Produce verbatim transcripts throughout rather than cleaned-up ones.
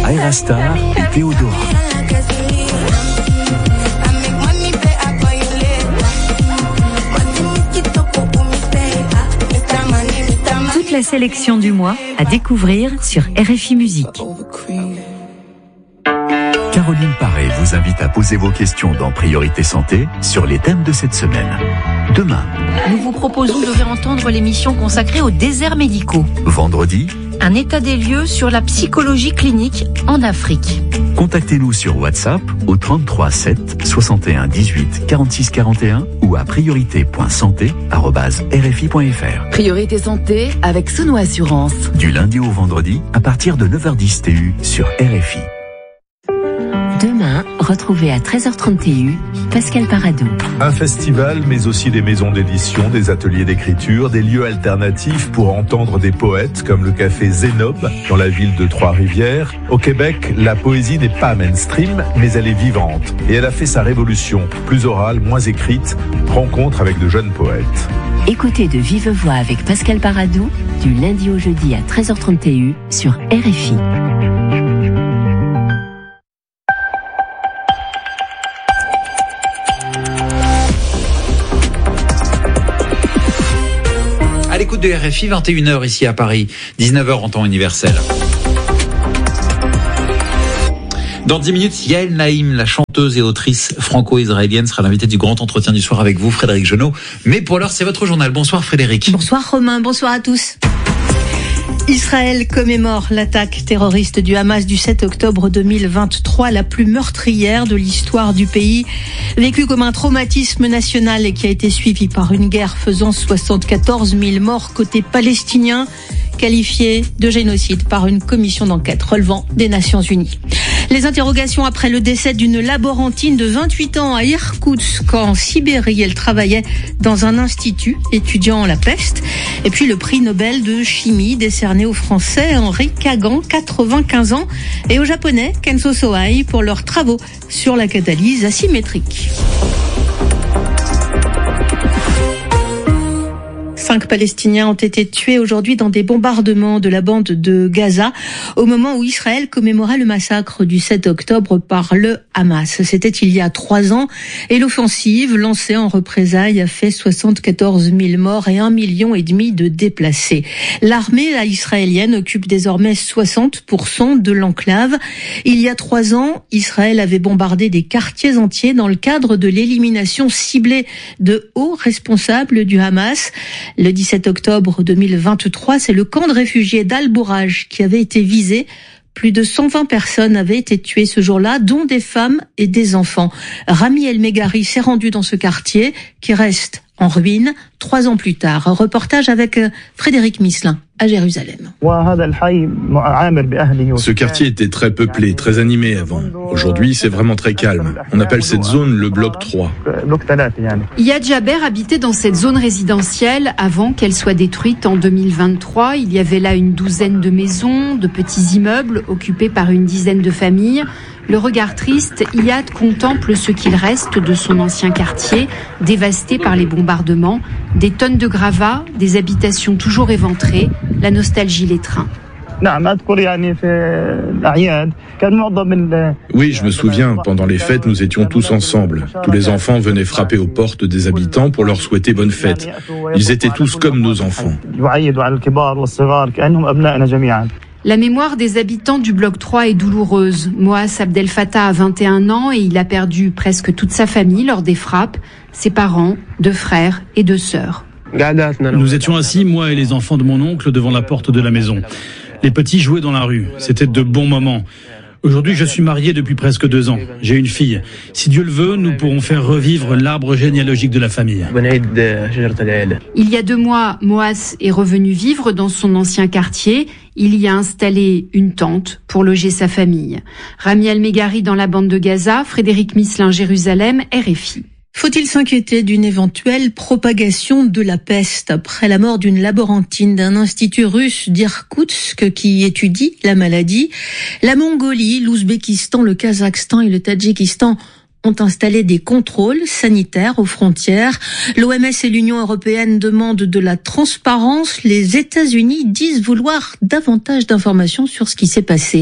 Aira Star et Théodora. Toute la sélection du mois à découvrir sur R F I Musique. Caroline Paré vous invite à poser vos questions dans Priorité Santé sur les thèmes de cette semaine. Demain, nous vous proposons de réentendre l'émission consacrée aux déserts médicaux. Vendredi, un état des lieux sur la psychologie clinique en Afrique. Contactez-nous sur WhatsApp au trente-trois sept soixante et un dix-huit quarante-six quarante et un ou à priorité point santé arobase r f i point f r. Priorité Santé avec Sono Assurance. Du lundi au vendredi à partir de neuf heures dix T U sur R F I. Demain, retrouvez à treize heures trente T U Pascal Paradou. Un festival, mais aussi des maisons d'édition, des ateliers d'écriture, des lieux alternatifs pour entendre des poètes, comme le café Zénob, dans la ville de Trois-Rivières. Au Québec, la poésie n'est pas mainstream, mais elle est vivante. Et elle a fait sa révolution, plus orale, moins écrite, rencontre avec de jeunes poètes. Écoutez de vive voix avec Pascal Paradou, du lundi au jeudi à treize heures trente T U sur R F I. À l'écoute de R F I, vingt et une heures ici à Paris, dix-neuf heures en temps universel. Dans dix minutes, Yael Naïm, la chanteuse et autrice franco-israélienne, sera l'invitée du grand entretien du soir avec vous, Frédéric Genot. Mais pour l'heure, c'est votre journal. Bonsoir Frédéric. Bonsoir Romain, bonsoir à tous. Israël commémore l'attaque terroriste du Hamas du sept octobre deux mille vingt-trois, la plus meurtrière de l'histoire du pays, vécue comme un traumatisme national et qui a été suivie par une guerre faisant soixante-quatorze mille morts côté palestinien, qualifiée de génocide par une commission d'enquête relevant des Nations Unies. Les interrogations après le décès d'une laborantine de vingt-huit ans à Irkoutsk, en Sibérie. Elle travaillait dans un institut étudiant la peste. Et puis le prix Nobel de chimie décerné aux Français Henri Kagan, quatre-vingt-quinze ans, et aux Japonais Kenzo Sohei pour leurs travaux sur la catalyse asymétrique. Cinq Palestiniens ont été tués aujourd'hui dans des bombardements de la bande de Gaza au moment où Israël commémorait le massacre du sept octobre par le Hamas. C'était il y a trois ans et l'offensive lancée en représailles a fait soixante-quatorze mille morts et un million et demi de déplacés. L'armée israélienne occupe désormais soixante pour cent de l'enclave. Il y a trois ans, Israël avait bombardé des quartiers entiers dans le cadre de l'élimination ciblée de hauts responsables du Hamas. Le dix-sept octobre deux mille vingt-trois, c'est le camp de réfugiés d'Al-Bouraj qui avait été visé. Plus de cent vingt personnes avaient été tuées ce jour-là, dont des femmes et des enfants. Rami El Megari s'est rendu dans ce quartier qui reste en ruine trois ans plus tard. Un reportage avec Frédéric Misselin à Jérusalem. Ce quartier était très peuplé, très animé avant. Aujourd'hui, c'est vraiment très calme. On appelle cette zone le bloc trois. Yad Jaber habitait dans cette zone résidentielle avant qu'elle soit détruite en deux mille vingt-trois. Il y avait là une douzaine de maisons, de petits immeubles occupés par une dizaine de familles. Le regard triste, Yad contemple ce qu'il reste de son ancien quartier, dévasté par les bombardements, des tonnes de gravats, des habitations toujours éventrées, la nostalgie l'étreint. Oui, je me souviens, pendant les fêtes, nous étions tous ensemble. Tous les enfants venaient frapper aux portes des habitants pour leur souhaiter bonne fête. Ils étaient tous comme nos enfants. La mémoire des habitants du bloc trois est douloureuse. Moaz Abdel Fattah a vingt et un ans et il a perdu presque toute sa famille lors des frappes, ses parents, deux frères et deux sœurs. Nous étions assis, moi et les enfants de mon oncle, devant la porte de la maison. Les petits jouaient dans la rue. C'était de bons moments. Aujourd'hui, je suis marié depuis presque deux ans. J'ai une fille. Si Dieu le veut, nous pourrons faire revivre l'arbre généalogique de la famille. Il y a deux mois, Moaz est revenu vivre dans son ancien quartier. Il y a installé une tente pour loger sa famille. Rami El Megari dans la bande de Gaza, Frédéric Misselin, Jérusalem, R F I. Faut-il s'inquiéter d'une éventuelle propagation de la peste après la mort d'une laborantine d'un institut russe d'Irkoutsk qui étudie la maladie? La Mongolie, l'Ouzbékistan, le Kazakhstan et le Tadjikistan ont installé des contrôles sanitaires aux frontières. L'O M S et l'Union européenne demandent de la transparence. Les États-Unis disent vouloir davantage d'informations sur ce qui s'est passé.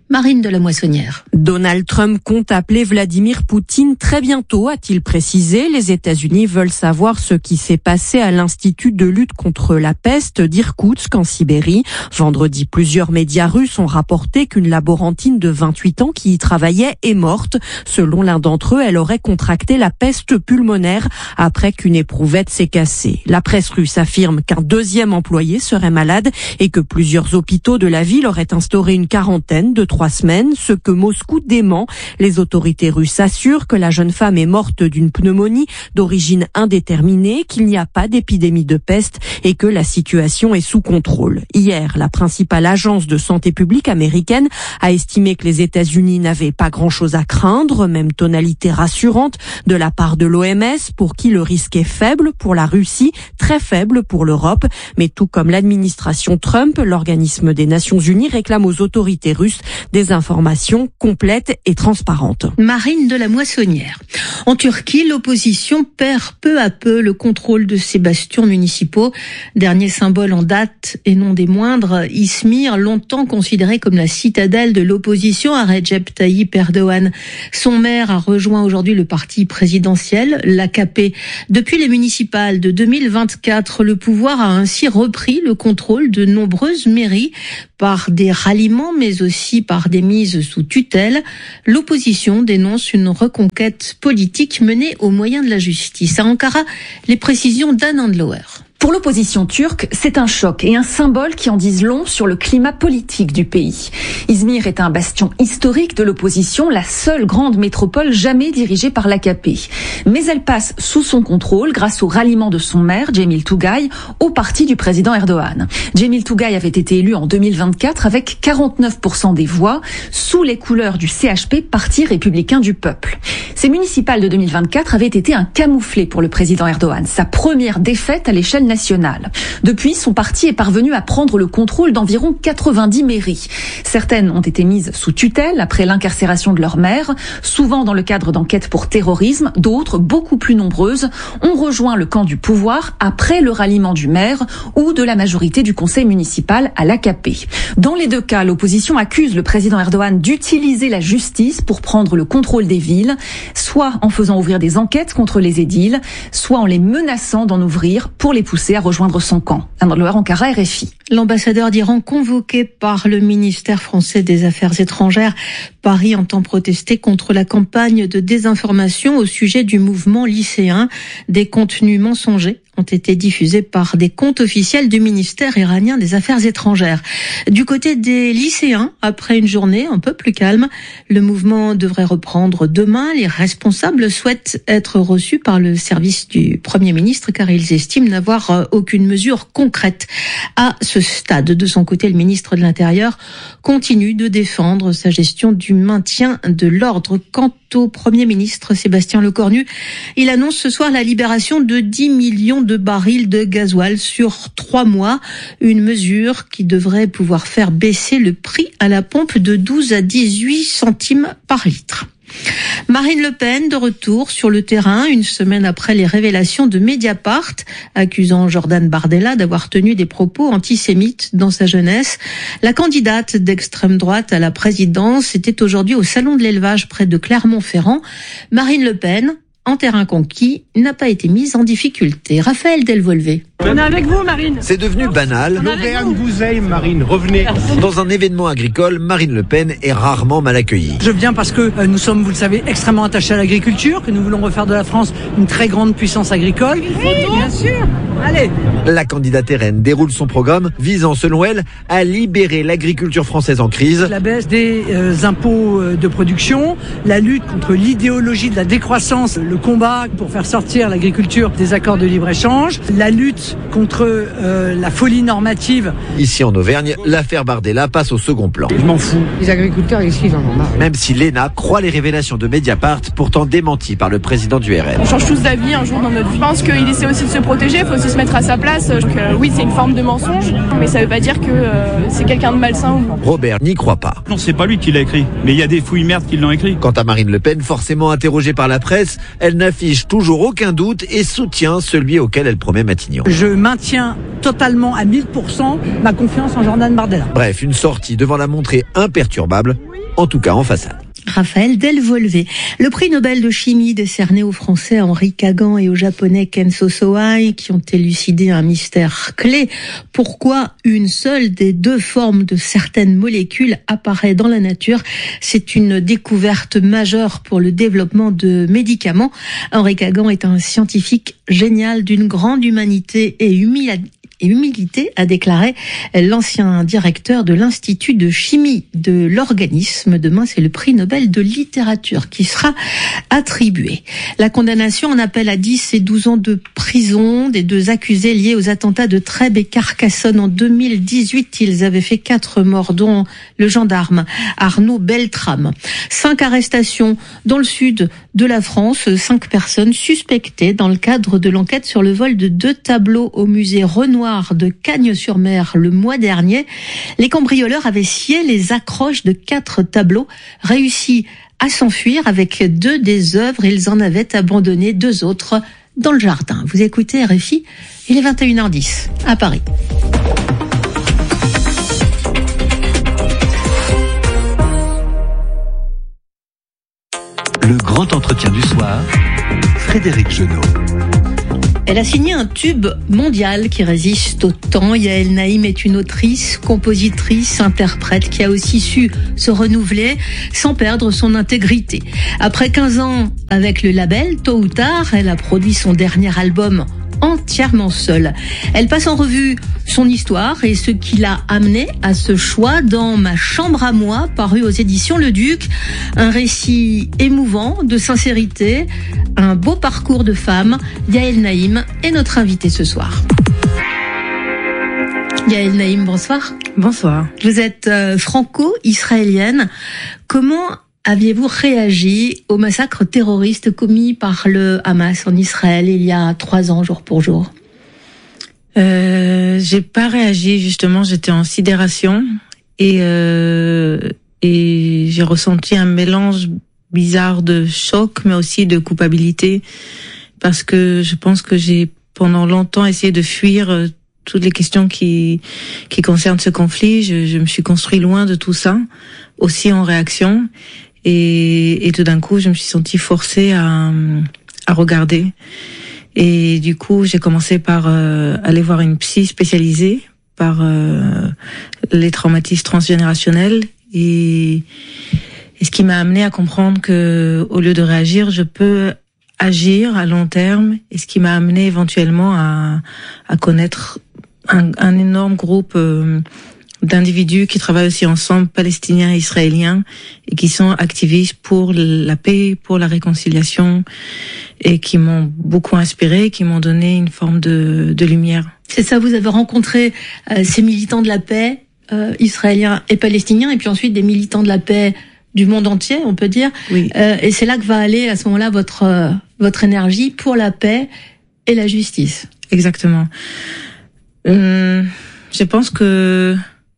Marine de la Moissonnière. Donald Trump compte appeler Vladimir Poutine très bientôt, a-t-il précisé. Les États-Unis veulent savoir ce qui s'est passé à l'Institut de lutte contre la peste d'Irkoutsk en Sibérie. Vendredi, plusieurs médias russes ont rapporté qu'une laborantine de vingt-huit ans qui y travaillait est morte. Selon l'un d'entre eux, elle aurait contracté la peste pulmonaire après qu'une éprouvette s'est cassée. La presse russe affirme qu'un deuxième employé serait malade et que plusieurs hôpitaux de la ville auraient instauré une quarantaine de trois semaines, ce que Moscou dément. Les autorités russes assurent que la jeune femme est morte d'une pneumonie d'origine indéterminée, qu'il n'y a pas d'épidémie de peste et que la situation est sous contrôle. Hier, la principale agence de santé publique américaine a estimé que les États-Unis n'avaient pas grand-chose à craindre, même tonalité rassurante de la part de l'O M S pour qui le risque est faible pour la Russie, très faible pour l'Europe. Mais tout comme l'administration Trump, l'organisme des Nations Unies réclame aux autorités russes des informations complètes et transparentes. Marine de la Moissonnière. En Turquie, l'opposition perd peu à peu le contrôle de ses bastions municipaux. Dernier symbole en date et non des moindres, İzmir, longtemps considéré comme la citadelle de l'opposition à Recep Tayyip Erdogan. Son maire a rejoint aujourd'hui le parti présidentiel, l'A K P. Depuis les municipales de deux mille vingt-quatre, le pouvoir a ainsi repris le contrôle de nombreuses mairies par des ralliements, mais aussi par des mises sous tutelle. L'opposition dénonce une reconquête politique menée au moyen de la justice. À Ankara, les précisions d'Anne Andlauer. Pour l'opposition turque, c'est un choc et un symbole qui en disent long sur le climat politique du pays. İzmir est un bastion historique de l'opposition, la seule grande métropole jamais dirigée par l'A K P. Mais elle passe sous son contrôle grâce au ralliement de son maire, Cemil Tugay, au parti du président Erdogan. Cemil Tugay avait été élu en deux mille vingt-quatre avec quarante-neuf pour cent des voix, sous les couleurs du C H P, Parti républicain du peuple. Ces municipales de deux mille vingt-quatre avaient été un camouflet pour le président Erdogan, sa première défaite à l'échelle nationale. Depuis, son parti est parvenu à prendre le contrôle d'environ quatre-vingt-dix mairies. Certaines ont été mises sous tutelle après l'incarcération de leur maire, souvent dans le cadre d'enquêtes pour terrorisme. D'autres, beaucoup plus nombreuses, ont rejoint le camp du pouvoir après le ralliement du maire ou de la majorité du conseil municipal à l'A K P. Dans les deux cas, l'opposition accuse le président Erdogan d'utiliser la justice pour prendre le contrôle des villes, soit en faisant ouvrir des enquêtes contre les édiles, soit en les menaçant d'en ouvrir pour les pousser à rejoindre son camp. Andlauer, Ankara, R F I. L'ambassadeur d'Iran convoqué par le ministère français des Affaires étrangères. Paris entend protester contre la campagne de désinformation au sujet du mouvement lycéen. Des contenus mensongers ont été diffusés par des comptes officiels du ministère iranien des Affaires étrangères. Du côté des lycéens, après une journée un peu plus calme, le mouvement devrait reprendre demain. Les responsables souhaitent être reçus par le service du Premier ministre car ils estiment n'avoir aucune mesure concrète à ce stade. De son côté, le ministre de l'Intérieur continue de défendre sa gestion du maintien de l'ordre. Quant au Premier ministre Sébastien Lecornu, il annonce ce soir la libération de dix millions de barils de gasoil sur trois mois, une mesure qui devrait pouvoir faire baisser le prix à la pompe de douze à dix-huit centimes par litre. Marine Le Pen de retour sur le terrain une semaine après les révélations de Mediapart accusant Jordan Bardella d'avoir tenu des propos antisémites dans sa jeunesse. La candidate d'extrême droite à la présidence était aujourd'hui au salon de l'élevage près de Clermont-Ferrand. Marine Le Pen, en terrain conquis, n'a pas été mise en difficulté. Raphaël Delvolvé. On est avec vous, Marine. C'est devenu banal. L'Auvergne vous aime, Marine, revenez. Dans un événement agricole, Marine Le Pen est rarement mal accueillie. Je viens parce que euh, nous sommes, vous le savez, extrêmement attachés à l'agriculture, que nous voulons refaire de la France une très grande puissance agricole. Oui, bien sûr. Allez. La candidate R N déroule son programme visant, selon elle, à libérer l'agriculture française en crise. La baisse des euh, impôts de production, la lutte contre l'idéologie de la décroissance, le combat pour faire sortir l'agriculture des accords de libre-échange, la lutte contre euh, la folie normative. Ici en Auvergne, l'affaire Bardella passe au second plan. Je m'en fous. Les agriculteurs, ici, ils en ont marre. Même si l'E N A croit les révélations de Mediapart, pourtant démenties par le président du R N. On change tous d'avis un jour dans notre vie. Je pense qu'il essaie aussi de se protéger, il faut aussi se mettre à sa place. Donc, euh, oui, c'est une forme de mensonge, mais ça ne veut pas dire que euh, c'est quelqu'un de malsain. Robert n'y croit pas. Non, c'est pas lui qui l'a écrit, mais il y a des fouilles merdes qui l'ont écrit. Quant à Marine Le Pen, forcément interrogée par la presse, elle n'affiche toujours aucun doute et soutient celui auquel elle promet Matignon. Je maintiens totalement à mille pour cent ma confiance en Jordan Bardella. Bref, une sortie devant la montrer imperturbable en tout cas en façade. Raphaël Delvolvé. Le prix Nobel de chimie décerné au Français Henri Kagan et au Japonais Kenzo Sohei qui ont élucidé un mystère clé. Pourquoi une seule des deux formes de certaines molécules apparaît dans la nature? C'est une découverte majeure pour le développement de médicaments. Henri Kagan est un scientifique génial d'une grande humanité et humilité. et humilité, a déclaré l'ancien directeur de l'Institut de chimie de l'organisme. Demain, c'est le prix Nobel de littérature qui sera attribué. La condamnation en appel à dix et douze ans de prison des deux accusés liés aux attentats de Trèbes et Carcassonne en deux mille dix-huit. Ils avaient fait quatre morts, dont le gendarme Arnaud Beltrame. Cinq arrestations dans le sud de la France. Cinq personnes suspectées dans le cadre de l'enquête sur le vol de deux tableaux au musée Renoir de Cagnes-sur-Mer le mois dernier. Les cambrioleurs avaient scié les accroches de quatre tableaux, réussi à s'enfuir avec deux des œuvres. Ils en avaient abandonné deux autres dans le jardin. Vous écoutez R F I, il est vingt et une heures dix à Paris. Le grand entretien du soir, Frédéric Genot. Elle a signé un tube mondial qui résiste au temps. Yael Naïm est une autrice, compositrice, interprète qui a aussi su se renouveler sans perdre son intégrité. Après quinze ans avec le label, tôt ou tard, elle a produit son dernier album entièrement seule. Elle passe en revue son histoire et ce qui l'a amenée à ce choix dans Ma chambre à moi, paru aux éditions Le Duc. Un récit émouvant, de sincérité, un beau parcours de femme. Yael Naïm est notre invitée ce soir. Yael Naïm, bonsoir. Bonsoir. Vous êtes euh, franco-israélienne. Comment aviez-vous réagi au massacre terroriste commis par le Hamas en Israël il y a trois ans, jour pour jour? euh, J'ai pas réagi, justement, j'étais en sidération et, euh, et j'ai ressenti un mélange bizarre de choc, mais aussi de culpabilité, parce que je pense que j'ai pendant longtemps essayé de fuir toutes les questions qui qui concernent ce conflit. Je, je me suis construit loin de tout ça, aussi en réaction. Et, et tout d'un coup, je me suis sentie forcée à, à regarder. Et du coup, j'ai commencé par euh, aller voir une psy spécialisée par euh, les traumatismes transgénérationnels. Et, et ce qui m'a amené à comprendre que, au lieu de réagir, je peux agir à long terme. Et ce qui m'a amené éventuellement à, à connaître un, un énorme groupe euh, d'individus qui travaillent aussi ensemble, palestiniens et israéliens, et qui sont activistes pour la paix, pour la réconciliation, et qui m'ont beaucoup inspiré, qui m'ont donné une forme de, de lumière. C'est ça, vous avez rencontré euh, ces militants de la paix, euh, israéliens et palestiniens, et puis ensuite des militants de la paix du monde entier, on peut dire. Oui. Euh, et c'est là que va aller à ce moment-là votre euh, votre énergie pour la paix et la justice. Exactement. Hum, je pense que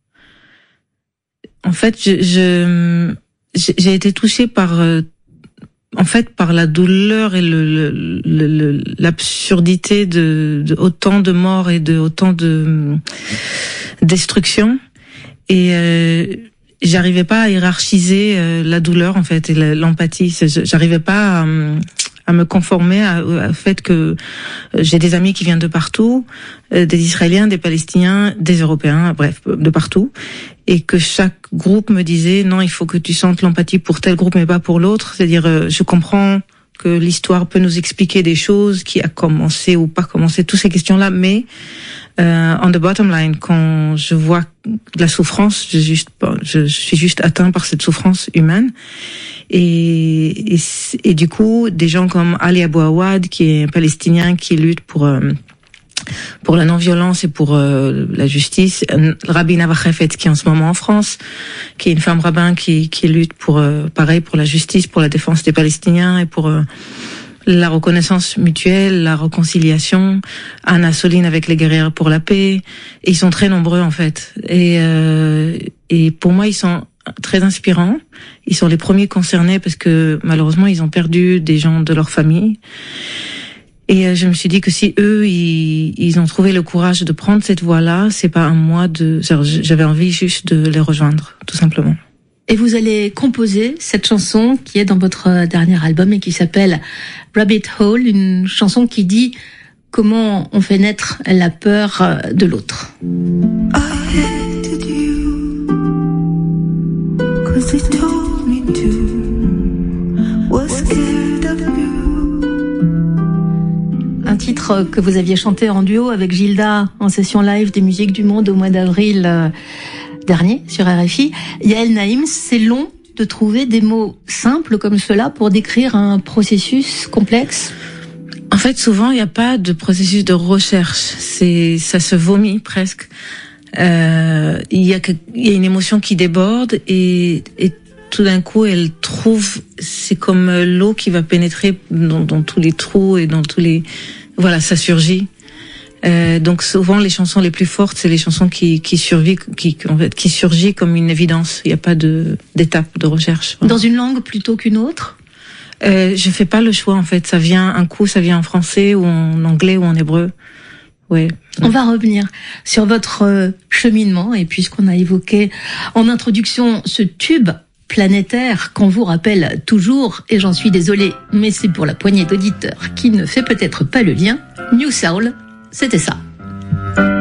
En fait, je, je j'ai été touchée par, euh, en fait, par la douleur et le, le, le l'absurdité de, de autant de morts et de autant de destruction. Et euh, j'arrivais pas à hiérarchiser euh, la douleur, en fait, et l'empathie. J'arrivais pas à, à me conformer au fait que j'ai des amis qui viennent de partout, des Israéliens, des Palestiniens, des Européens, bref, de partout, et que chaque groupe me disait non, il faut que tu sentes l'empathie pour tel groupe mais pas pour l'autre. C'est-à-dire, je comprends que l'histoire peut nous expliquer des choses, qui a commencé ou pas commencé, toutes ces questions-là, mais euh, on the bottom line, quand je vois la souffrance, je, juste, je suis juste atteint par cette souffrance humaine. Et, et, et du coup, des gens comme Ali Abou Awad, qui est un Palestinien qui lutte pour euh, pour la non-violence et pour euh, la justice, Rabbi Nava Khafet, qui est en ce moment en France, qui est une femme rabbin qui qui lutte pour euh, pareil pour la justice, pour la défense des Palestiniens et pour euh, la reconnaissance mutuelle, la réconciliation. Anna Soline avec les guerrières pour la paix. Et ils sont très nombreux en fait. Et euh, et pour moi, ils sont très inspirants. Ils sont les premiers concernés parce que malheureusement, ils ont perdu des gens de leur famille. Et je me suis dit que si eux, ils, ils ont trouvé le courage de prendre cette voie-là, c'est pas à moi de... J'avais envie juste de les rejoindre, tout simplement. Et vous allez composer cette chanson qui est dans votre dernier album et qui s'appelle Rabbit Hole, une chanson qui dit comment on fait naître la peur de l'autre. Un titre que vous aviez chanté en duo avec Gilda en session live des Musiques du Monde au mois d'avril dernier sur R F I. Yael Naïm, c'est long de trouver des mots simples comme cela pour décrire un processus complexe? En fait, souvent, il n'y a pas de processus de recherche. C'est, ça se vomit presque. Euh, il y a, il y a une émotion qui déborde et, et tout d'un coup, elle trouve, c'est comme l'eau qui va pénétrer dans, dans tous les trous et dans tous les, voilà, ça surgit. Euh, donc souvent les chansons les plus fortes, c'est les chansons qui qui survivent, qui en fait qui surgit comme une évidence. Il n'y a pas de d'étape de recherche. Dans une langue plutôt qu'une autre? Euh, je fais pas le choix en fait. Ça vient un coup, ça vient en français ou en anglais ou en hébreu. Ouais. On va revenir sur votre cheminement et puisqu'on a évoqué en introduction ce tube planétaire qu'on vous rappelle toujours, et j'en suis désolée, mais c'est pour la poignée d'auditeurs qui ne fait peut-être pas le lien, New Soul. C'était ça.